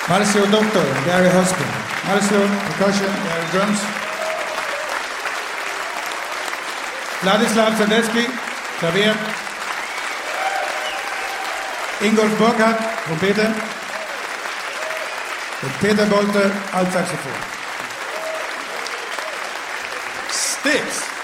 Marcio Doctor, Gary Husband. Marcio, percussion, Gary drums. Vladislav Zadetzky, Klavier. Ingolf Burkhardt, Trompete. Und Peter Bolte, Altsaxophon. Sticks.